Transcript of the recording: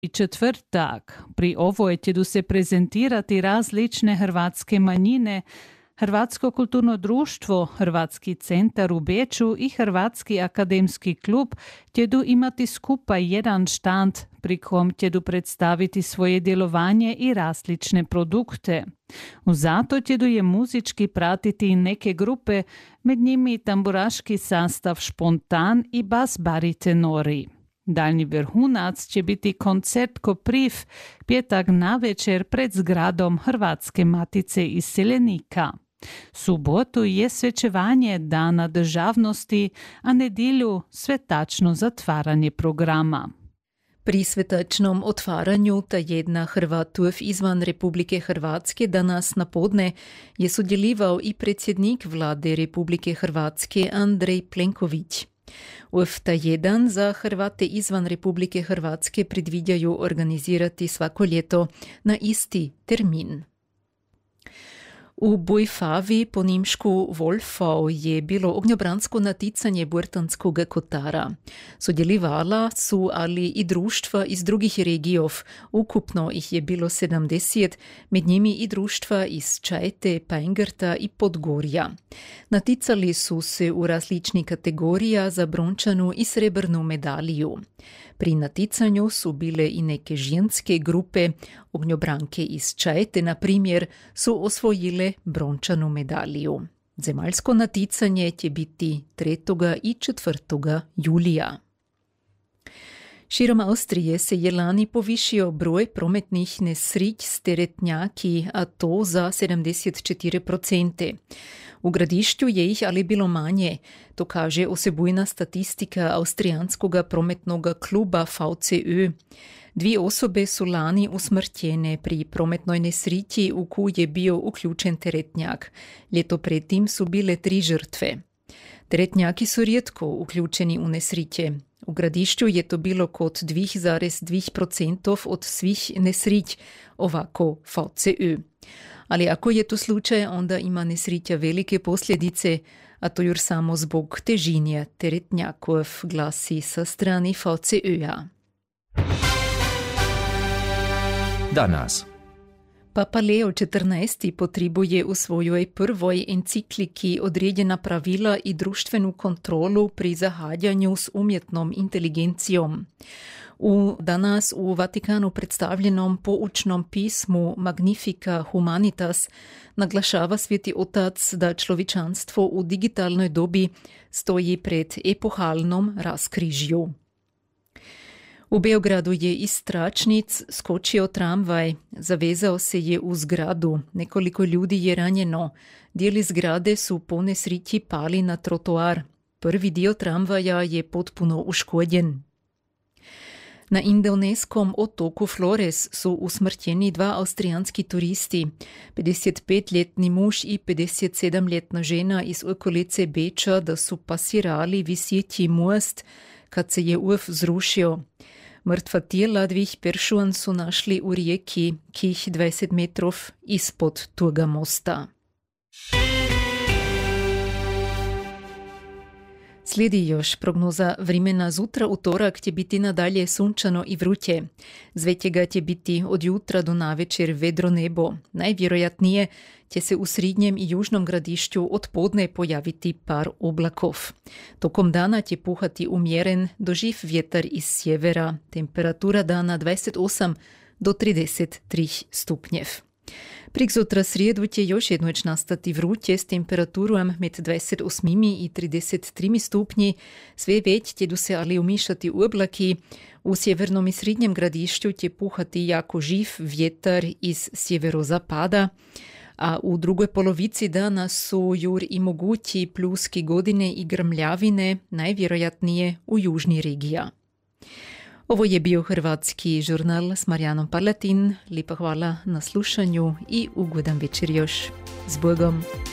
I četvrtak. Pri ovoj ćedu se prezentirati različne hrvatske manjine, Hrvatsko kulturno društvo, Hrvatski centar u Beču i Hrvatski akademski klub ćedu imati skupaj jedan štand pri kom ćedu predstaviti svoje djelovanje i različne produkte. Zato ćedu je muzički pratiti i neke grupe, med njimi tamburaški sastav Špontan i bas baritenori. Daljnji vrhunac će biti koncert Kopriv, petak navečer pred zgradom Hrvatske matice iseljenika. Subotu je svečevanje Dana državnosti, a nedjelju svetačno zatvaranje programa. Pri svetačnom otvaranju ta jedna Hrvatov izvan Republike Hrvatske danas na podne je sudjelovao i predsjednik vlade Republike Hrvatske Andrej Plenković. Ta jedan za Hrvate izvan Republike Hrvatske predvidjaju organizirati svako ljeto na isti termin. U Bojfavi po nimšku Wolfau je bilo ognjobransko naticanje Burtanskog Kotara. Sudjelovala su ali i društva iz drugih regijov, ukupno ih je bilo 70, med njimi i društva iz Čajte, Pajngrta i Podgorja. Naticali su se u različnih kategorija za brončanu i srebrnu medaliju. Pri naticanju su bile i neke ženske grupe, ognjobranke iz Čajte, na primjer, su osvojile brončanu medaliju. Zemaljsko naticanje će biti 3. i 4. julija. Širom Austrije se je lani povišio broj prometnih nesreć s teretnjaki, a to za 74%. U gradišću je ih ali bilo manje, to kaže osebujna statistika Austrijanskog prometnog kluba VCÖ. 2 osobe su lani usmrtjene pri prometnoj nesreći u koju je bio uključen teretnjak. Ljeto predtim su bile 3 žrtve. Teretnjaki su rijetko uključeni u nesreće. U gradišću je to bilo kod 2,2% od svih nesreć, ovako VCÖ. Ali ako je to slučaj, onda ima nesreća velike posljedice, a to još samo zbog težine teretnjakov, glasi sa strani VCÖ-a. Danas. Papa Leo XIV potrebuje u svojoj prvoj encikliki određena pravila i društvenu kontrolu pri zahađanju s umjetnom inteligencijom. Danas u Vatikanu predstavljenom poučnom pismu Magnifica Humanitas naglašava Sveti Otac da človečanstvo u digitalnoj dobi stoji pred epohalnom raskrižju. U Beogradu je iz tračnic skočio tramvaj, zavezao se je u zgradu, nekoliko ljudi je ranjeno, dijeli zgrade su po nesreći pali na trotoar. Prvi dio tramvaja je potpuno uškodjen. Na indonezskom otoku Flores su usmrtjeni 2 austrijanski turisti, 55-ljetni muž i 57-ljetna žena iz okolice Beča, da su pasirali visjeći most kad se je UF zrušio. Mrtva tijela 2 peršuan su našli u rijeki, kih 20 metrov ispod toga mosta. Slijedi još prognoza vremena. Zutra utorak će biti nadalje sunčano i vruće. Zvetjega će biti od jutra do navečer vedro nebo. Najvjerojatnije će se u srednjem i južnom gradišću od podne pojaviti par oblakov. Tokom dana će puhati umjeren do živ vjetar iz sjevera. Temperatura dana 28 do 33 stupnjev. Prikzotra srijedu će još jednoć nastati vruće s temperaturom med 28 i 33 stupnji. Sve već će se ali umišati u oblaki. U sjevernom i srednjem gradišću će puhati jako živ vjetar iz sjeverozapada, a u drugoj polovici dana su jur i mogući pljuski godine i grmljavine, najvjerojatnije u južni regija. Ovo je bio Hrvatski žurnal s Marijanom Parlatin. Lijepa hvala na slušanju i ugodan večer još. S Bogom!